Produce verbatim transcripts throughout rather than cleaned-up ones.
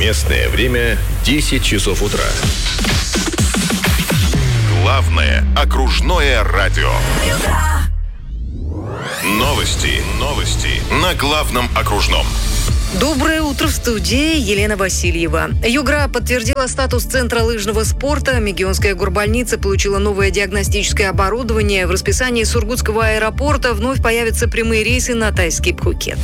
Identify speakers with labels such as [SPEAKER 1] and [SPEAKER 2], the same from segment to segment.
[SPEAKER 1] Местное время десять часов утра. Главное окружное радио. Новости, новости на Главном окружном.
[SPEAKER 2] Доброе утро, в студии Елена Васильева. Югра подтвердила статус центра лыжного спорта. Мегионская горбольница получила новое диагностическое оборудование. В расписании Сургутского аэропорта вновь появятся прямые рейсы на тайский Пхукет.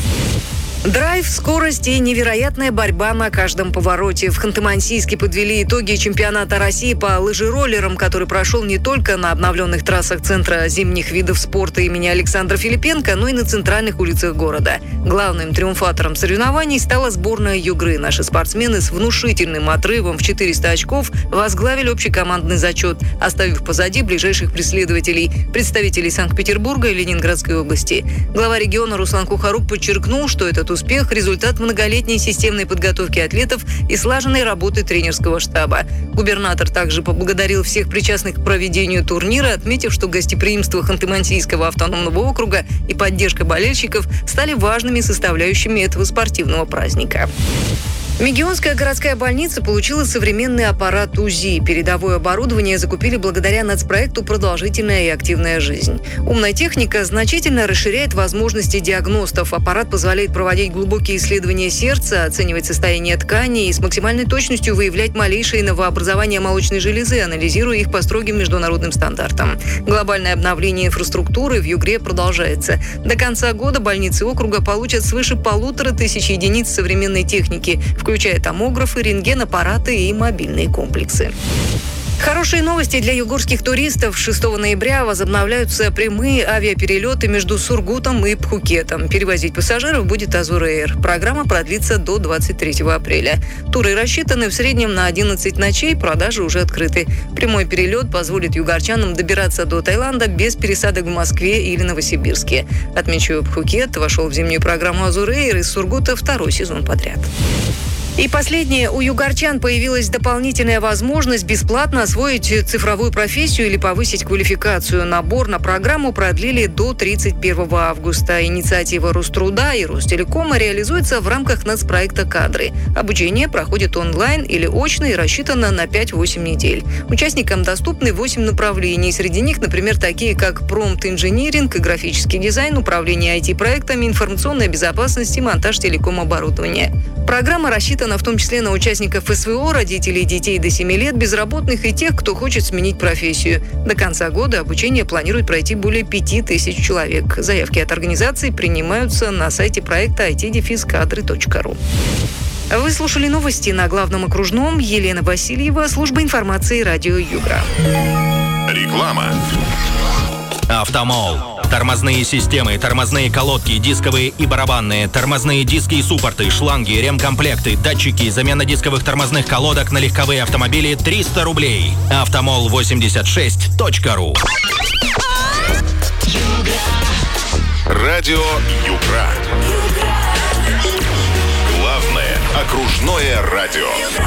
[SPEAKER 2] Драйв, скорость и невероятная борьба на каждом повороте. В Ханты-Мансийске подвели итоги чемпионата России по лыжероллерам, который прошел не только на обновленных трассах Центра зимних видов спорта имени Александра Филипенко, но и на центральных улицах города. Главным триумфатором соревнований стала сборная Югры. Наши спортсмены с внушительным отрывом в четыреста очков возглавили общекомандный зачет, оставив позади ближайших преследователей – представителей Санкт-Петербурга и Ленинградской области. Глава региона Руслан Кухарук подчеркнул, что этот успех – результат многолетней системной подготовки атлетов и слаженной работы тренерского штаба. Губернатор также поблагодарил всех причастных к проведению турнира, отметив, что гостеприимство Ханты-Мансийского автономного округа и поддержка болельщиков стали важными составляющими этого спортивного праздника. Мегионская городская больница получила современный аппарат УЗИ. Передовое оборудование закупили благодаря нацпроекту «Продолжительная и активная жизнь». Умная техника значительно расширяет возможности диагностов. Аппарат позволяет проводить глубокие исследования сердца, оценивать состояние тканей и с максимальной точностью выявлять малейшие новообразования молочной железы, анализируя их по строгим международным стандартам. Глобальное обновление инфраструктуры в Югре продолжается. До конца года больницы округа получат свыше полутора тысяч единиц современной техники, включая томографы, рентген-аппараты и мобильные комплексы. Хорошие новости для югорских туристов. шестого ноября возобновляются прямые авиаперелеты между Сургутом и Пхукетом. Перевозить пассажиров будет Азур Эйр. Программа продлится до двадцать третьего апреля. Туры рассчитаны в среднем на одиннадцать ночей, продажи уже открыты. Прямой перелет позволит югорчанам добираться до Таиланда без пересадок в Москве или Новосибирске. Отмечу, Пхукет вошел в зимнюю программу Азур Эйр из Сургута второй сезон подряд. И последнее. У югорчан появилась дополнительная возможность бесплатно освоить цифровую профессию или повысить квалификацию. Набор на программу продлили до тридцать первого августа. Инициатива Роструда и Ростелекома реализуется в рамках нацпроекта «Кадры». Обучение проходит онлайн или очно и рассчитано на пять-восемь недель. Участникам доступны восемь направлений. Среди них, например, такие как промпт-инжиниринг и графический дизайн, управление ай ти-проектами, информационная безопасность и монтаж телеком-оборудования. Программа рассчитана в том числе на участников эс вэ о, родителей детей до семи лет, безработных и тех, кто хочет сменить профессию. До конца года обучение планирует пройти более пяти тысяч человек. Заявки от организаций принимаются на сайте проекта ай ти кадры точка ру. Вы слушали новости на Главном окружном. Елена Васильева, служба информации радио Югра.
[SPEAKER 1] Реклама.
[SPEAKER 3] Автомол. Тормозные системы, тормозные колодки, дисковые и барабанные, тормозные диски и суппорты, шланги, ремкомплекты, датчики, замена дисковых тормозных колодок на легковые автомобили триста рублей. автомол восемьдесят шесть точка ру.
[SPEAKER 1] Радио Югра. Главное окружное радио.